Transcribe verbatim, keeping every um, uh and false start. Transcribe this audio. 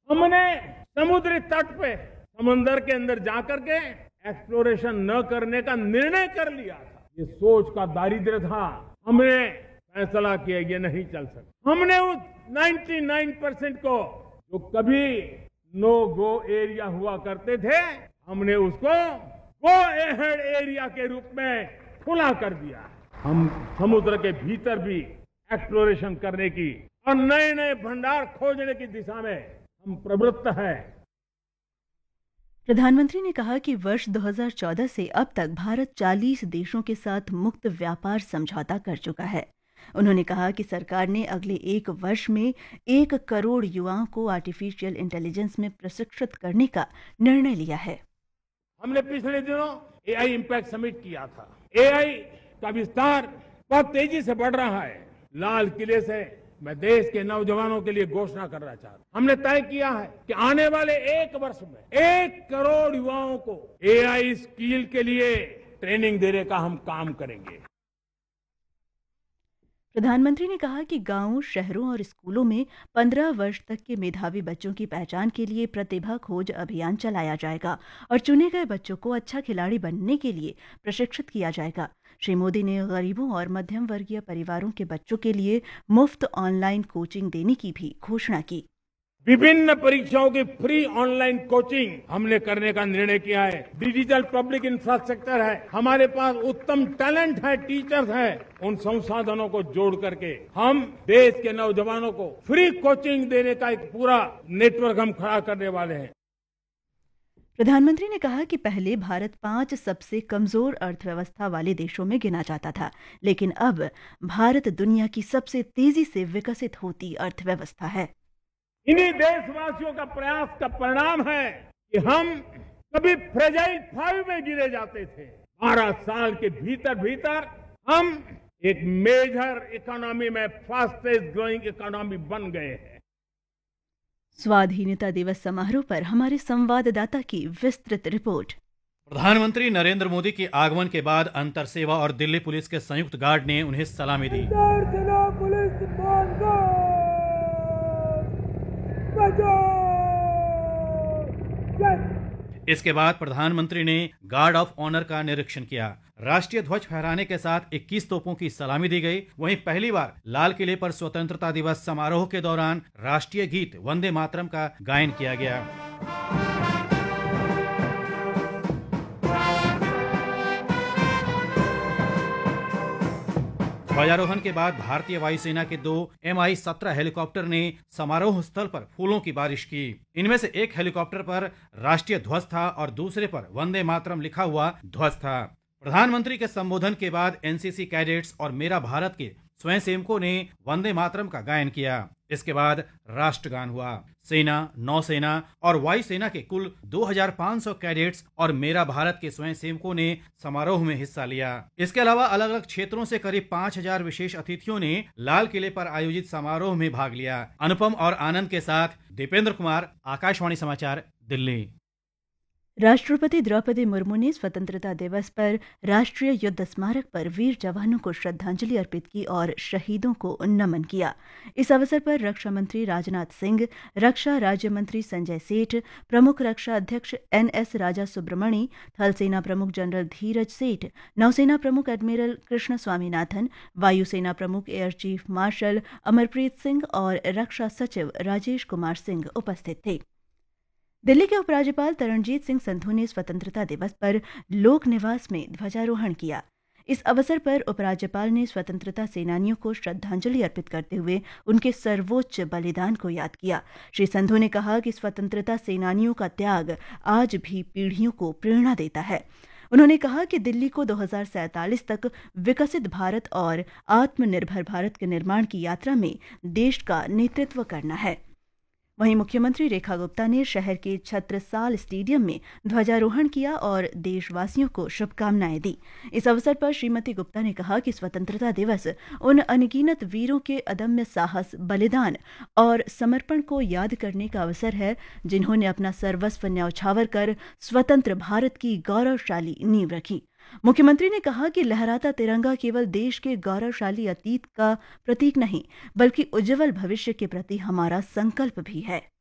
हमने समुद्री तट पे समंदर के अंदर जाकर के एक्सप्लोरेशन न करने का निर्णय कर लिया था। ये सोच का दारिद्र्य था। हमने फैसला किया ये नहीं चल सकता। हमने उस निन्यानवे परसेंट को जो कभी नो गो एरिया हुआ करते थे, हमने उसको गो एहेड एरिया के रूप में खुला कर दिया। हम समुद्र के भीतर भी एक्सप्लोरेशन करने की और नए नए भंडार खोजने की दिशा में हम प्रवृत्त हैं। प्रधानमंत्री ने कहा कि वर्ष दो हज़ार चौदह से अब तक भारत चालीस देशों के साथ मुक्त व्यापार समझौता कर चुका है। उन्होंने कहा कि सरकार ने अगले एक वर्ष में एक करोड़ युवाओं को आर्टिफिशियल इंटेलिजेंस में प्रशिक्षित करने का निर्णय लिया है। हमने पिछले दिनों एआई इम्पैक्ट समिट किया था। एआई का विस्तार बहुत तेजी से बढ़ रहा है। लाल किले से मैं देश के नौजवानों के लिए घोषणा करना चाहता हूं। हमने तय किया है कि आने वाले एक वर्ष में एक करोड़ युवाओं को एआई स्किल के लिए ट्रेनिंग देने का हम काम करेंगे। प्रधानमंत्री ने कहा कि गांवों, शहरों और स्कूलों में पंद्रह वर्ष तक के मेधावी बच्चों की पहचान के लिए प्रतिभा खोज अभियान चलाया जाएगा और चुने गए बच्चों को अच्छा खिलाड़ी बनने के लिए प्रशिक्षित किया जाएगा। श्री मोदी ने गरीबों और मध्यम वर्गीय परिवारों के बच्चों के लिए मुफ्त ऑनलाइन कोचिंग देने की भी घोषणा की। विभिन्न परीक्षाओं की फ्री ऑनलाइन कोचिंग हमने करने का निर्णय किया है। डिजिटल पब्लिक इंफ्रास्ट्रक्चर है, हमारे पास उत्तम टैलेंट है, टीचर्स हैं। उन संसाधनों को जोड़ करके हम देश के नौजवानों को फ्री कोचिंग देने का एक पूरा नेटवर्क हम खड़ा करने वाले हैं। प्रधानमंत्री ने कहा कि पहले भारत पांच सबसे कमजोर अर्थव्यवस्था वाले देशों में गिना जाता था, लेकिन अब भारत दुनिया की सबसे तेजी से विकसित होती अर्थव्यवस्था है। इन्हीं देशवासियों का प्रयास का परिणाम है कि हम कभी फ्रेजाइल फाइव में गिरे जाते थे। बारह साल के भीतर भीतर हम एक मेजर इकोनॉमी में फास्टेस्ट ग्रोइंग इकोनॉमी बन गए हैं। स्वाधीनता दिवस समारोह पर हमारे संवाददाता की विस्तृत रिपोर्ट। प्रधानमंत्री नरेंद्र मोदी के आगमन के बाद अंतर सेवा और दिल्ली पुलिस के संयुक्त गार्ड ने उन्हें सलामी दी। इसके बाद प्रधानमंत्री ने गार्ड ऑफ ऑनर का निरीक्षण किया। राष्ट्रीय ध्वज फहराने के साथ इक्कीस तोपों की सलामी दी गई। वहीं पहली बार लाल किले पर स्वतंत्रता दिवस समारोह के दौरान राष्ट्रीय गीत वंदे मातरम का गायन किया गया। ध्वजारोहण के बाद भारतीय वायुसेना के दो एम आई सत्रह हेलीकॉप्टर ने समारोह स्थल पर फूलों की बारिश की। इनमें से एक हेलीकॉप्टर पर राष्ट्रीय ध्वज था और दूसरे पर वंदे मातरम लिखा हुआ ध्वज था। प्रधानमंत्री के संबोधन के बाद एनसीसी कैडेट्स और मेरा भारत के स्वयंसेवकों ने वंदे मातरम का गायन किया। इसके बाद राष्ट्रगान हुआ। सेना, नौसेना और वायुसेना के कुल दो हज़ार पाँच सौ कैडेट्स और मेरा भारत के स्वयंसेवकों ने समारोह में हिस्सा लिया। इसके अलावा अलग अलग क्षेत्रों से करीब पाँच हज़ार विशेष अतिथियों ने लाल किले पर आयोजित समारोह में भाग लिया। अनुपम और आनंद के साथ दीपेंद्र कुमार, आकाशवाणी समाचार, दिल्ली। राष्ट्रपति द्रौपदी मुर्मू ने स्वतंत्रता दिवस पर राष्ट्रीय युद्ध स्मारक पर वीर जवानों को श्रद्धांजलि अर्पित की और शहीदों को नमन किया। इस अवसर पर रक्षा मंत्री राजनाथ सिंह, रक्षा राज्य मंत्री संजय सेठ, प्रमुख रक्षा अध्यक्ष एन एस राजा सुब्रमणी, थल सेना प्रमुख जनरल धीरज सेठ, नौसेना प्रमुख एडमिरल कृष्ण स्वामीनाथन, वायुसेना प्रमुख air chief marshal Amarpreet Singh और रक्षा सचिव राजेश कुमार सिंह उपस्थित थे। दिल्ली के उपराज्यपाल तरणजीत सिंह संधू ने स्वतंत्रता दिवस पर लोक निवास में ध्वजारोहण किया। इस अवसर पर उपराज्यपाल ने स्वतंत्रता सेनानियों को श्रद्धांजलि अर्पित करते हुए उनके सर्वोच्च बलिदान को याद किया। श्री संधू ने कहा कि स्वतंत्रता सेनानियों का त्याग आज भी पीढ़ियों को प्रेरणा देता है। उन्होंने कहा कि दिल्ली को दो हज़ार सैंतालीस तक विकसित भारत और आत्मनिर्भर भारत के निर्माण की यात्रा में देश का नेतृत्व करना है। वहीं मुख्यमंत्री रेखा गुप्ता ने शहर के छत्रसाल स्टेडियम में ध्वजारोहण किया और देशवासियों को शुभकामनाएं दी। इस अवसर पर श्रीमती गुप्ता ने कहा कि स्वतंत्रता दिवस उन अनगिनत वीरों के अदम्य साहस, बलिदान और समर्पण को याद करने का अवसर है, जिन्होंने अपना सर्वस्व न्यौछावर कर स्वतंत्र भारत की गौरवशाली नींव रखी। मुख्यमंत्री ने कहा कि लहराता तिरंगा केवल देश के गौरवशाली अतीत का प्रतीक नहीं, बल्कि उज्जवल भविष्य के प्रति हमारा संकल्प भी है।